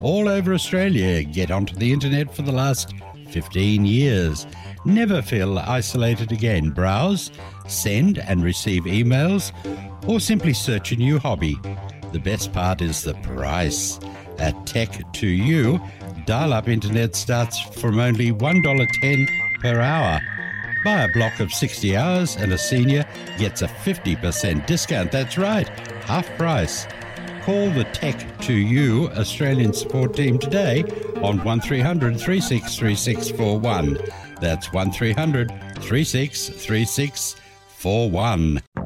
all over Australia get onto the internet for the last 15 years. Never feel isolated again. Browse, send and receive emails, or simply search a new hobby. The best part is the price. At Tech2U, dial-up internet starts from only $1.10 per hour. Buy a block of 60 hours and a senior gets a 50% discount. That's right, half price. Call the Tech2U Australian support team today on 1300 363641. That's 1300 363641.